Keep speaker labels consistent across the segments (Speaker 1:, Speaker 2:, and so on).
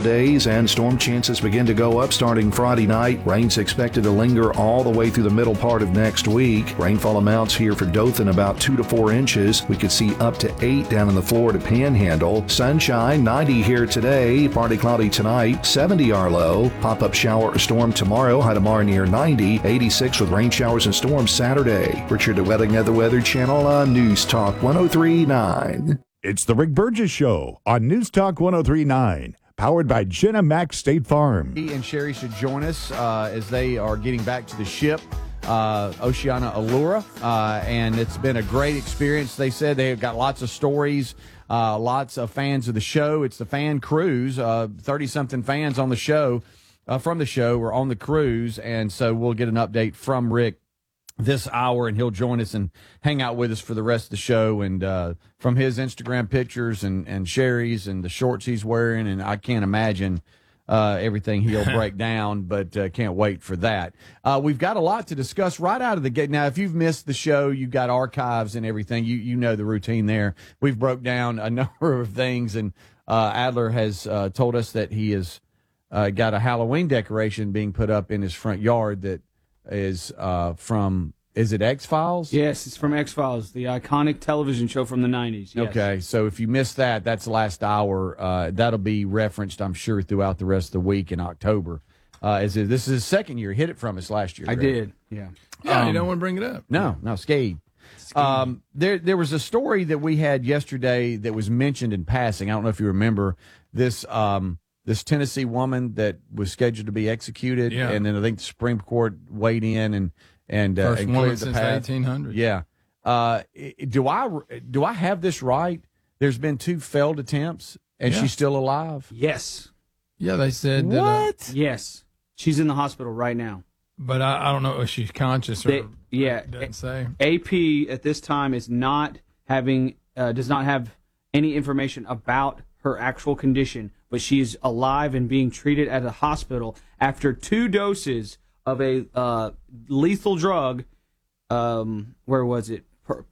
Speaker 1: days, and storm chances begin to go up starting Friday night. Rain's expected to linger all the way through the middle part of next week. Rainfall amounts here for Dothan about 2 to 4 inches. We could see up to 8 down in the Florida Panhandle. Sunshine, 90 here today. Partly cloudy tonight, 70 our low. Pop-up shower or storm tomorrow, high tomorrow near 90. 86 with rain showers and storms Saturday. Richard DeWetting of the Weather Channel on News Talk 103.9.
Speaker 2: It's the Rick Burgess Show on News Talk 103.9, powered by Jenna Mack State Farm.
Speaker 3: He and Sherry should join us as they are getting back to the ship, Oceana Allura, and it's been a great experience. They said they've got lots of stories, lots of fans of the show. It's the fan cruise, 30-something fans on the show, from the show, were on the cruise, and so we'll get an update from Rick this hour, and he'll join us and hang out with us for the rest of the show. And from his Instagram pictures and Sherry's and the shorts he's wearing, and I can't imagine everything he'll break down, but can't wait for that. We've got a lot to discuss right out of the gate. Now, if you've missed the show, you've got archives and everything. You know the routine there. We've broke down a number of things, and Adler has told us that he has got a Halloween decoration being put up in his front yard that is from, is it X-Files?
Speaker 4: Yes, it's from X-Files, the iconic television show from the 90s. Yes.
Speaker 3: Okay, so if you missed that, that's the last hour. That'll be referenced, I'm sure, throughout the rest of the week in October. This is his second year. Hit it from us last year.
Speaker 4: I
Speaker 3: Greg.
Speaker 4: did, yeah.
Speaker 5: Yeah, you don't want to bring it up.
Speaker 3: No, Skade. There was a story that we had yesterday that was mentioned in passing. I don't know if you remember this this Tennessee woman that was scheduled to be executed, and then I think the Supreme Court weighed in and
Speaker 5: First
Speaker 3: and
Speaker 5: woman
Speaker 3: cleared the
Speaker 5: since
Speaker 3: path.
Speaker 5: 1800.
Speaker 3: Yeah. Do I have this right? There's been 2 failed attempts, and she's still alive?
Speaker 4: Yes.
Speaker 5: Yeah, they said
Speaker 3: What?
Speaker 5: that.
Speaker 4: Yes. She's in the hospital right now.
Speaker 5: But I don't know if she's conscious or doesn't say.
Speaker 4: AP at this time is not having does not have any information about her actual condition, but she's alive and being treated at a hospital after 2 doses of a lethal drug. Where was it?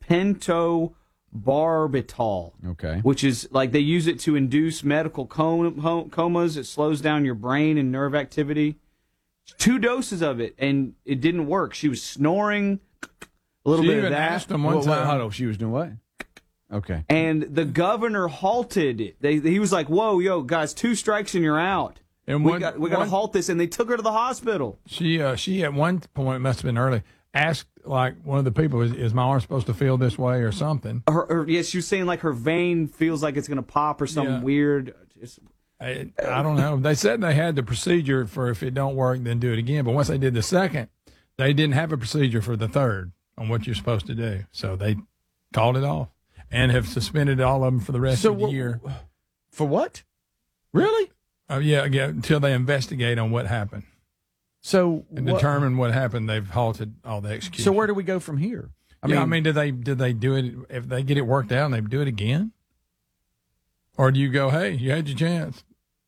Speaker 4: Pentobarbital.
Speaker 3: Okay.
Speaker 4: Which is like they use it to induce medical comas. It slows down your brain and nerve activity. 2 doses of it, and it didn't work. She was snoring a little bit of that.
Speaker 5: Asked them one time.
Speaker 3: Hold on, she was doing what? Okay.
Speaker 4: And the governor halted it. He was like, "Whoa, yo, guys, 2 strikes and you're out.
Speaker 5: And
Speaker 4: we got to halt this." And they took her to the hospital.
Speaker 5: She at one point, it must have been early, asked like one of the people, "Is my arm supposed to feel this way or something?"
Speaker 4: She was saying like her vein feels like it's going to pop or something weird.
Speaker 5: I don't know. They said they had the procedure for if it don't work, then do it again. But once they did the second, they didn't have a procedure for the third on what you're supposed to do. So they called it off and have suspended all of them for the rest of the year.
Speaker 3: For what? Really?
Speaker 5: Yeah, until they investigate on what happened.
Speaker 3: So
Speaker 5: determine what happened. They've halted all the executions.
Speaker 3: So where do we go from here?
Speaker 5: I mean, did they do it? If they get it worked out, and they do it again, or do you go, "Hey, you had your chance"?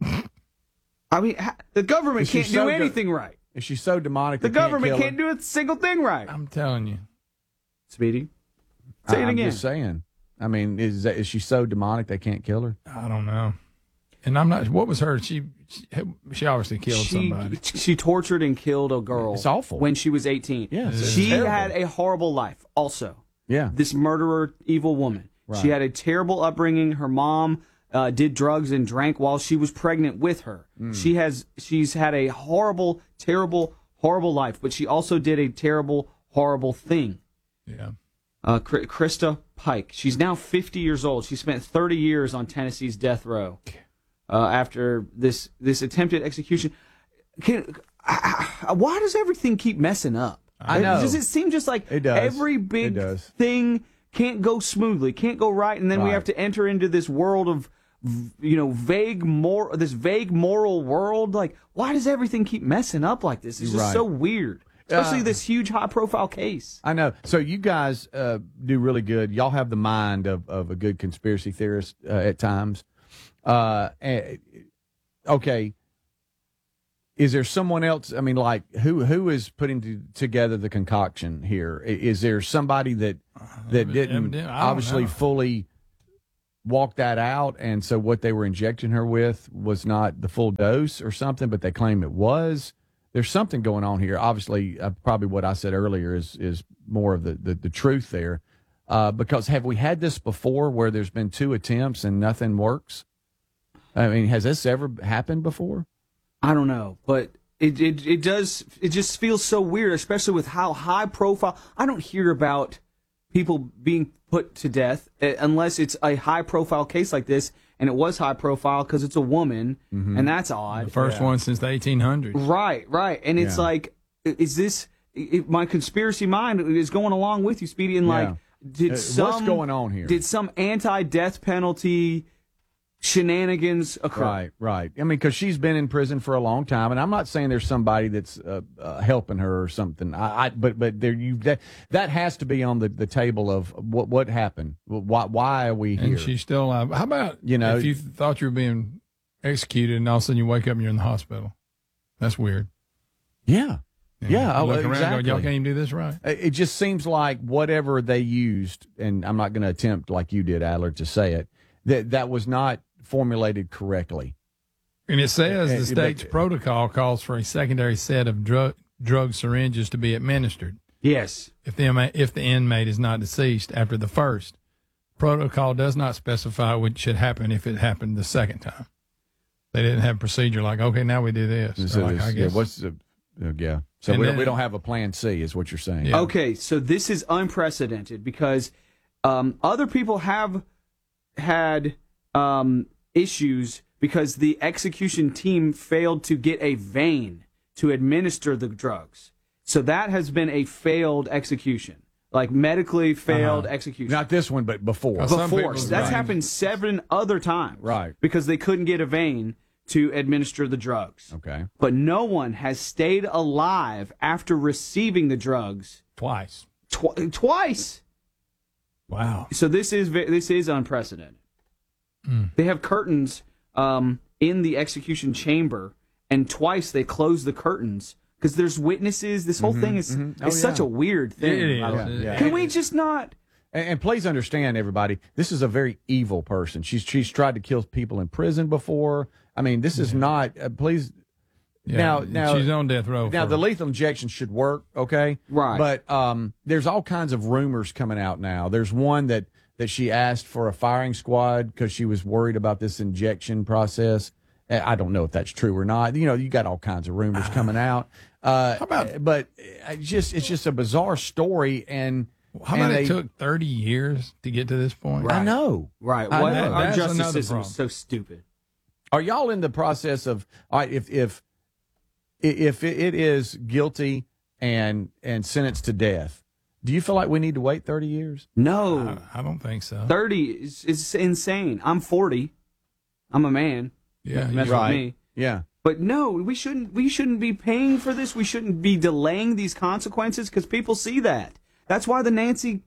Speaker 4: I mean, the government can't do anything right.
Speaker 3: Is she so demonic?
Speaker 4: The government can't do a single thing right.
Speaker 5: I'm telling you,
Speaker 4: Speedy. Say it again.
Speaker 3: I'm just saying. I mean, is she so demonic they can't kill her?
Speaker 5: I don't know. And I'm not. What was her? She obviously killed somebody.
Speaker 4: She tortured and killed a girl.
Speaker 3: It's awful.
Speaker 4: When she was 18.
Speaker 3: Yeah,
Speaker 4: she had a horrible life. Also,
Speaker 3: yeah.
Speaker 4: This murderer, evil woman. Right. She had a terrible upbringing. Her mom did drugs and drank while she was pregnant with her. She's had a horrible, terrible, horrible life. But she also did a terrible, horrible thing.
Speaker 5: Yeah.
Speaker 4: Krista Pike. She's now 50 years old. She spent 30 years on Tennessee's death row after this attempted execution. Why does everything keep messing up?
Speaker 3: I know.
Speaker 4: Does it seem just like
Speaker 3: it does.
Speaker 4: Every big thing can't go smoothly, can't go right, and then we have to enter into this world of, vague moral world? Like, why does everything keep messing up like this? It's just so weird. Especially this huge, high-profile case.
Speaker 3: I know. So you guys do really good. Y'all have the mind of a good conspiracy theorist at times. Okay. Is there someone else? I mean, like who is putting together the concoction here? Is there somebody that didn't obviously fully walk that out, and so what they were injecting her with was not the full dose or something, but they claim it was. There's something going on here. Obviously, probably what I said earlier is more of the truth there. Because have we had this before where there's been 2 attempts and nothing works? I mean, has this ever happened before?
Speaker 4: I don't know, but it does. It just feels so weird, especially with how high profile. I don't hear about people being put to death unless it's a high profile case like this, and it was high profile because it's a woman, and that's odd.
Speaker 5: The first one since the 1800s.
Speaker 4: Right, and it's like, is this my conspiracy mind is going along with you, Speedy? And like,
Speaker 3: what's going on here?
Speaker 4: Did some anti-death penalty shenanigans occur?
Speaker 3: Right. I mean, because she's been in prison for a long time, and I'm not saying there's somebody that's helping her or something. But that has to be on the table of what happened. Why are we here?
Speaker 5: And she's still alive. How about if you thought you were being executed, and all of a sudden you wake up and you're in the hospital? That's weird.
Speaker 3: Yeah. Yeah,
Speaker 5: look around,
Speaker 3: exactly.
Speaker 5: Go, y'all can't even do this right.
Speaker 3: It just seems like whatever they used, and I'm not going to attempt like you did, Adler, to say it, that was not formulated correctly.
Speaker 5: And it says the state's protocol calls for a secondary set of drug syringes to be administered.
Speaker 4: Yes.
Speaker 5: If the inmate is not deceased after the first. Protocol does not specify what should happen if it happened the second time. They didn't have a procedure like, okay, now we do this.
Speaker 3: So
Speaker 5: I guess.
Speaker 3: So we don't have a plan C, is what you're saying.
Speaker 5: Yeah.
Speaker 4: Okay, so this is unprecedented because other people have had issues because the execution team failed to get a vein to administer the drugs. So that has been a failed execution, like medically failed execution.
Speaker 3: Not this one, but before.
Speaker 4: Before. So that's happened 7 other times.
Speaker 3: Right.
Speaker 4: Because they couldn't get a vein to administer the drugs.
Speaker 3: Okay.
Speaker 4: But no one has stayed alive after receiving the drugs
Speaker 5: Twice.
Speaker 4: twice.
Speaker 5: Wow.
Speaker 4: So this is unprecedented. They have curtains in the execution chamber, and twice they close the curtains because there's witnesses. This whole thing is such a weird thing.
Speaker 5: It is.
Speaker 4: Can we just not?
Speaker 3: And please understand, everybody, this is a very evil person. She's tried to kill people in prison before. I mean, this is not. Please.
Speaker 5: Yeah.
Speaker 3: Now
Speaker 5: she's on death row.
Speaker 3: Now the lethal injection should work, okay?
Speaker 4: Right.
Speaker 3: But there's all kinds of rumors coming out now. There's one that she asked for a firing squad because she was worried about this injection process. I don't know if that's true or not. You got all kinds of rumors coming out.
Speaker 5: How about?
Speaker 3: But it's just a bizarre story. And
Speaker 5: how about it took 30 years to get to this point?
Speaker 3: Right. I know.
Speaker 4: Right.
Speaker 3: I know.
Speaker 4: Our
Speaker 5: That's
Speaker 4: justice
Speaker 5: another
Speaker 4: system
Speaker 5: problem.
Speaker 4: is so stupid.
Speaker 3: Are y'all in the process of all right, if it is guilty and sentenced to death, do you feel like we need to wait 30 years?
Speaker 4: No.
Speaker 5: I don't think so.
Speaker 4: 30 is insane. I'm 40. I'm a man.
Speaker 5: Yeah,
Speaker 4: Mess
Speaker 3: right.
Speaker 4: with me.
Speaker 3: Yeah.
Speaker 4: But no, we shouldn't be paying for this. We shouldn't be delaying these consequences because people see that. That's why the Nancy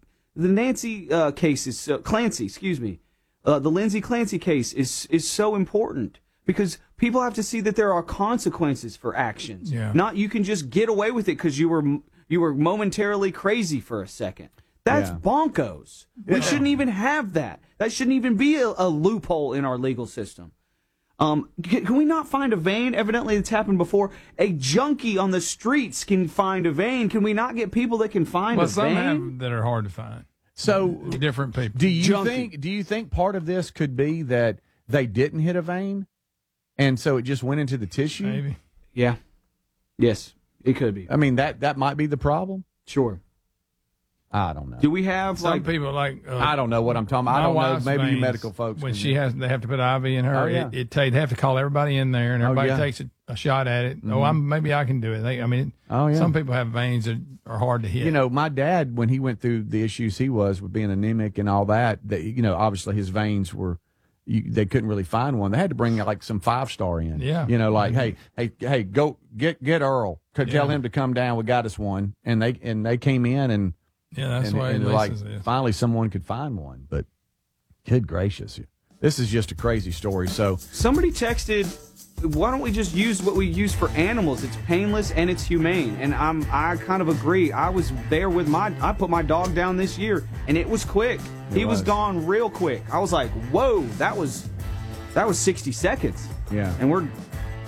Speaker 4: case is Clancy. Excuse me, the Lindsay Clancy case is so important because people have to see that there are consequences for actions.
Speaker 5: Yeah.
Speaker 4: Not you can just get away with it because you were momentarily crazy for a second. That's bonkos. We shouldn't even have that. That shouldn't even be a loophole in our legal system. Can we not find a vein? Evidently, it's happened before. A junkie on the streets can find a vein. Can we not get people that can find a
Speaker 5: some
Speaker 4: vein?
Speaker 5: have that are hard to find.
Speaker 3: So
Speaker 5: Different people.
Speaker 3: do you think part of this could be that they didn't hit a vein, and so it just went into the tissue?
Speaker 5: Maybe.
Speaker 4: Yeah. Yes, it could be.
Speaker 3: I mean that might be the problem.
Speaker 4: Sure.
Speaker 3: I don't know.
Speaker 4: Do we have
Speaker 5: Some people like.
Speaker 3: I don't know what I'm talking about. I
Speaker 5: my
Speaker 3: don't know.
Speaker 5: wife's
Speaker 3: Maybe you
Speaker 5: veins,
Speaker 3: medical folks.
Speaker 5: When
Speaker 3: can-
Speaker 5: they have to put IV in her.
Speaker 3: Oh, yeah.
Speaker 5: They have to call everybody in there, and everybody
Speaker 3: yeah.
Speaker 5: takes a shot at it. Maybe I can do it.
Speaker 3: Oh, yeah.
Speaker 5: Some people have veins that are hard to hit.
Speaker 3: My dad, when he went through the issues he was with being anemic and all that, obviously his veins were, they couldn't really find one. They had to bring like some 5-star in.
Speaker 5: Yeah.
Speaker 3: Hey, go get Earl. Tell him to come down. We got us one, and they came in and.
Speaker 5: Yeah, that's why
Speaker 3: and
Speaker 5: Lisa's is.
Speaker 3: finally someone could find one. But good gracious, this is just a crazy story. So
Speaker 4: Somebody texted why don't we just use what we use for animals? It's painless and it's humane. And I kind of agree. I was there with I put my dog down this year, and it was quick. He was gone real quick. I was like, whoa, that was 60 seconds.
Speaker 3: Yeah.
Speaker 4: And